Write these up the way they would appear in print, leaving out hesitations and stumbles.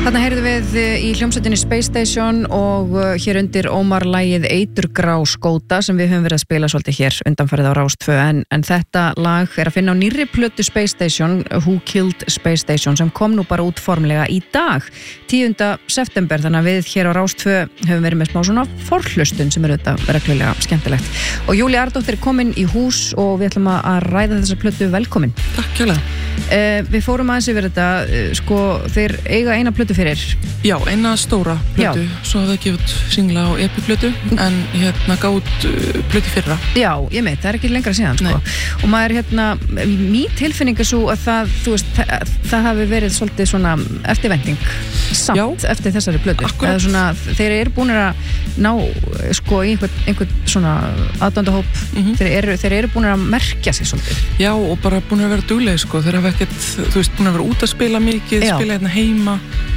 Þarna heyrðum við í hljómsveitinni Space Station og hér undir Ómar lagið Eiturgrá skóta sem við höfum verið að spila svolítið hér undanfarið á Rás 2 en þetta lag er að finna á nýrri plötu Space Station, Who Killed Space Station, sem kom nú bara út formlega í dag 10. september, þannig að við hér á Rás 2 höfum verið með smá svona forhlustun sem er auðvitað reglulega skemmtilegt. Og Júlía Ardóttir er komin í hús og við ætlum að ræða þessa plötu. Velkomin. Takk kærlega. Við fórum aðeins yfir þetta, sko, þeir eiga eina plötu fyrir. Já, eina stóra plötu, svo hafði það gefið singla á EP-plötu, en gátt plötu fyrra. Já, ég meit, það er ekki lengra síðan, sko. Og maður, mín tilfinning er svo að það, þú veist, það hafi verið svolítið svona eftirvænting samt eftir þessari plötu. Akkurat. Eða svona, þeir eru búin að ná, sko, í einhvern svona aðdáendahóp, þeir eru búin að merkja sig svolítið. Já, og bara búin að vera duglegir, sko, þeir hafa ekkert, þú veist, búin að vera út að spila mikið, spila hérna heima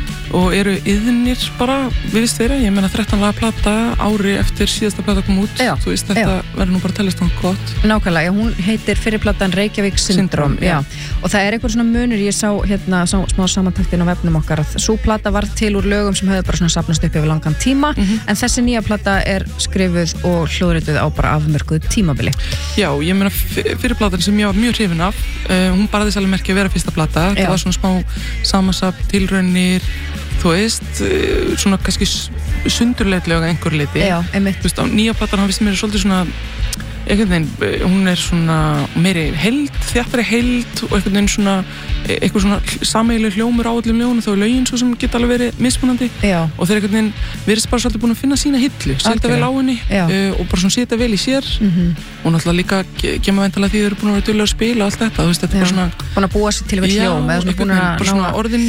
og eru iðnir bara, við veist þeirra, ég meina 13 laga plata ári eftir síðasta plata kom út, þú veist, þetta verður nú bara teljast hann gott. Nákvæmlega, hún heitir fyrri platan Reykjavík Syndrom, og það er einhver svona munur, ég sá smá samantaktin á vefnum okkar að sú plata var til úr lögum sem höfðu bara svona safnast upp yfir langan tíma, en þessi nýja plata er skrifuð og hljóðrituð á bara afmörkuð tímabili. Já, ég meina fyrri platan sem ég var mjög hrifin af, hún barðist alveg merki að vera fyrsta plata, það var svona smá samansafn, tilraunir, þú veist, svona kannski sundurleitlega einhver leiti. Já, einmitt. Þú veist, á nýja platan hann finnst mér svolítið svona, einhvern veginn, hún er svona meiri heild, þjattari heild og einhvern veginn svona, eitthvað svona sameiginleg hljómur á öllum ljónum, þá er lögin svo sem geta alveg verið mismunandi. Já. Og þeir einhvern veginn verðist bara svolítið búin að finna sína hillu, setja vel á henni og bara svona setja vel í sér og náttúrulega líka kemur væntanlega því þeir eru búin að vera duglegir að spila og allt þetta, þú veist, þetta er bara svona búin að búa sér til við hljóm, eða svona búin að bara svona orðin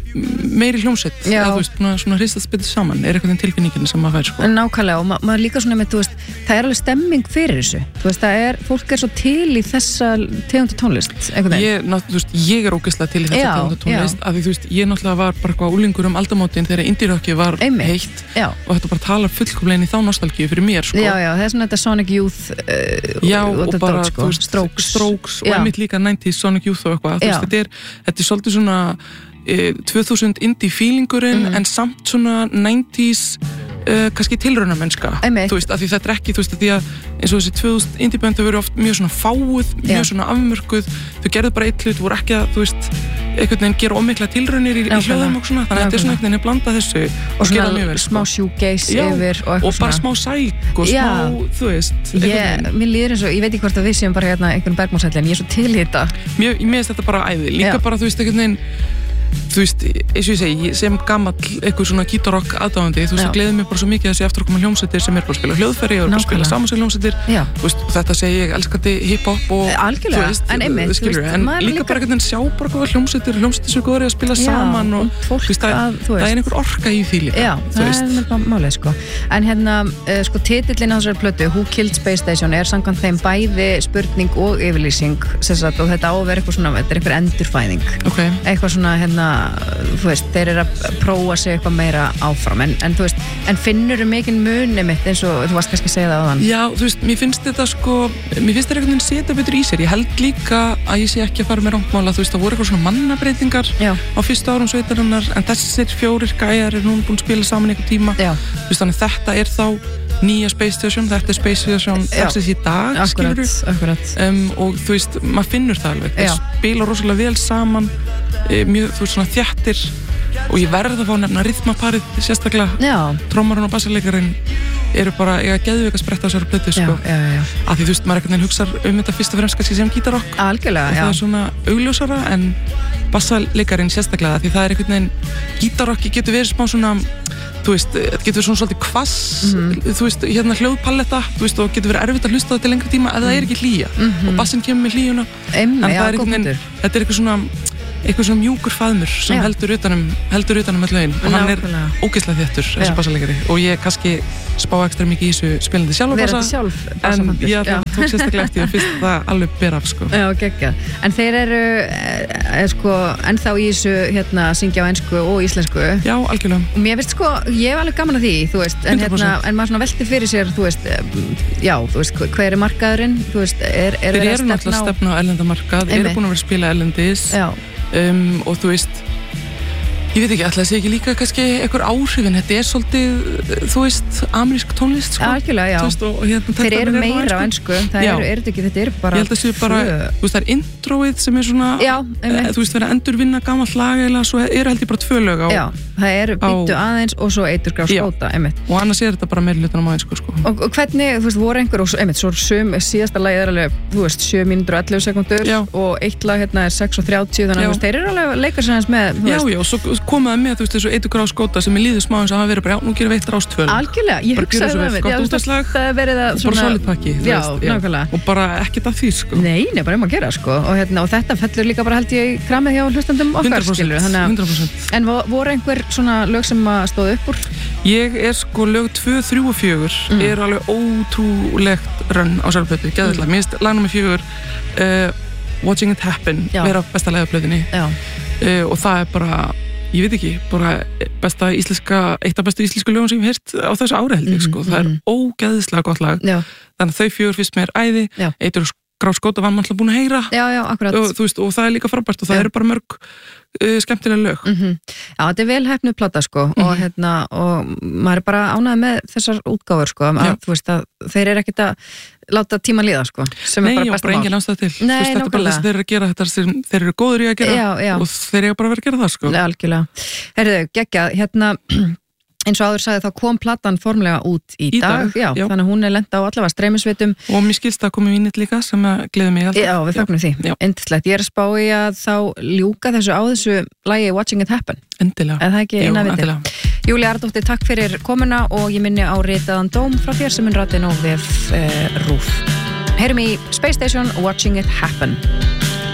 meiri hljómsveit, eða þú veist, svona hristast betur saman, er eitthvað tilfinningin sem maður fær, sko. Nákvæmlega, og maður líka svona með, þú veist, það er alveg stemming fyrir þessu, þú veist, fólk er svo til í þessa tegundu tónlist, einhvern veginn. Þú veist, ég er ógeðslega til í þessa tegundu tónlist, af því, þú veist, ég náttúrulega var bara eitthvað úlingur aldamótin þegar indie-rockið var heitt og þetta bara talar fullkomlega inn í þá nostalgíu fyrir mér, sko. Já, það er svona þetta Sonic Youth og bara, þú veist, Strokes og einmitt líka 90s Sonic Youth og eitthvað, þú veist, þetta er svolítið svona 2000 indie feelingurinn en samt svona 90s kannski tilraunamennska, þú veist, af því þetta er ekki, þú veist, því að eins og þessi 2000 indie band þau verið oft mjög svona fáuð, mjög svona afmörkuð, þau gerðu bara eitt hlut, voru ekki að, þú veist, einhvern veginn gera ómikla tilraunir í hljóðum og svona, þannig að þetta er svona einhvern veginn að blanda þessu og gera mjög vel, smá shoegaze yfir og og bara smá sæk og smá, þú veist, mér líður eins og, ég veit ekki hvort að við séum bara hérna einhvern bergmálsælli, en ég er svo til í þetta. Mér finnst þetta bara æði, líka bara, þú veist, einhvern veginn, þú veist, eins og ég segi, sem gamall eitthvað svona gítarrock aðdáðandi, þú veist, það gleður mér bara svo mikið þessi aftur að koma hljómsveitir sem er bara að spila hljóðfæri og bara að spila samansögljómsveitir, þú veist, og þetta segi ég elskandi hip-hop og þú veist, en líka bara einhvern veginn sjá bara hvað hljómsveitir sem góður að spila saman og þú veist, það er einhver orka í því líka. Já, það er bara málið, sko. En hérna, sko, titillinn á þessari plötu, Who Killed Space Station, er samkvæmt þeim bæði spurning og yfirlýsing, og þetta á að vera eitthvað svona, þetta er einhver endurfæðing. Eitthvað svona, þú veist, þeir eru að prófa sig eitthvað meira áfram, en þú veist, en finnurðu mikinn muni mitt eins og þú varst kannski að segja það áðan? Já, þú veist, mér finnst þetta, sko, mér finnst þetta einhvern veginn setja betur í sér, ég held líka að ég sé ekki að fara með rángmála, þú veist, það voru eitthvað svona mannabreitingar á fyrstu árum sveitarinnar, en þessir 4 gæjar er nú búin að spila saman einhver tíma, þú veist, þannig þetta er þá nýja Space Station, þetta er Space Station dagsins í dag, skilurðu, og þú veist, maður finnur það alveg, þeir spila rosalega vel saman, mjög, þú veist, svona þjattir og ég verð að fá nefna rytmaparið sérstaklega, trommarinn og bassarleikarinn eru bara, ég að geðveika spretta á þessari plötu, sko, af því þú veist, maður einhvern veginn hugsar þetta fyrst og fremst kannski sem gítarrock og það er svona augljósara, en bassarleikarinn sérstaklega, því það er einhvern veginn, gítarrocki getur verið smá svona, þú veist, þetta getur verið svona svolítið kvass, þú veist, hérna hljóðpalletta, þú veist, og getur verið erfitt að hlusta það til lengri tíma ef það er ekki hlýja, og bassinn kemur með hlýjuna, en það er einhvern veginn, þetta er eitthvað svona mjúkur faðmur sem heldur utanum öll lögin og hann er ógeðslega þéttur, þessi bassaleikari, og ég kannski spá ekstra mikið í þessu spilandi sjálf Verða þetta sjálf en ég tók sérstaklega eftir og fyrst það alveg ber af, sko. Já, geggjað. En þeir eru sko ennþá í þessu hérna syngja á ensku og íslensku. Já, algjörlega. Og mér finnst sko, ég hef alveg gaman að því, þú veist, en hérna, en maður svona velti fyrir sér, þú veist, já, þú veist, hver er markaðurinn, þú veist, er þeir eru náttúrulega stefna á erlenda markað, eru búin að vera að spila erlendis, og þú veist, Ég veit ekki, ætlaði sé ekki líka kannski einhver áhrifin, þetta svolítið, þú veist, amerísk tónlist, sko. Algjörlega, já. Þú veist, og þeir eru meira á ensku, þetta er bara... Ég held að sé bara, þú veist, það er introið sem er svona, þú veist, verið að endurvinna gamalt lag eða svo held ég bara 2 lög á... Já, það eru Bíddu aðeins og svo Eiturgrá skóta, einmitt. Og annars er þetta bara meirhlutan á ensku, sko. Og hvernig, þú veist, voru einhver, og einmitt, svo síðasta lagið er alveg, þú veist, 7 mínútur og 11 sekúndur og eitt lag hérna er 6:30, þannig að þeir eru alveg að leika sér aðeins með, þú veist. Já, og svo komaði með, þú veist, þessu Eiturgrá skóta sem er líður smá eins og hafa verið bara, já, nú gerum við eitt Rás 2. Algjörlega, ég hugsaði það er verið að svona... Bara solidpakki, þú veist, og bara ekkert að því, sko. Nei, bara að gera, sko. Og þetta fellur líka bara held ég kramið hjá hlustandum okkar, skilur. 100%. En voru einhver svona lög sem stóðu upp úr? Ég er sko lög 2, 3 og 4 er alveg ótrúlegt rönn á sjálfplötu, geðveikt lag. Mér finnst lag nummer 4 Watching It Happen vera besta lagið á plötunni. Og það er bara, ég veit ekki, bara eitt af bestu íslensku lögum sem ég hef heyrt á þessu ári held ég, sko. Það er ógeðislega gott lag. Þannig að þau 4 fyrst mér æði, Eiturgrá skóta var maður alltaf búin að heyra. Já, akkurat. Og, þú veist, og það er líka frábært og það eru bara mörg skemmtilega lög. Já, þetta er vel heppnuð plata, sko, og maður er bara ánægð með þessar útgáfur, sko, að þú veist að þeir eru ekkert að láta tíma líða, sko, sem er bara besta mál. Nei, og bara engin ástæða til. Nei, þú veist, þetta er bara þess að þeir eru að gera þetta sem þeir eru góður í að gera og þeir eru bara að vera að gera það, sko. Algjörlega. Heyrðu, geggjað, eins og áður sagði þá kom platan formlega út í dag. Já, þannig að hún er lent á allavega streymisveitum. Og mér skilst að komi vínit líka sem að gleði mig alltaf. Já, við fögnum því. Yndislegt. Ég er að spá í að þá ljúka þessu á þessu lagi Watching It Happen. Endilega. Er það ekki eina viti? Endilega. Júlía Arnardóttir, takk fyrir komuna og ég minni á ritaðan dóm frá þér sem mun ratinn á vef RÚV. Heyrum í Space Station Watching It Happen.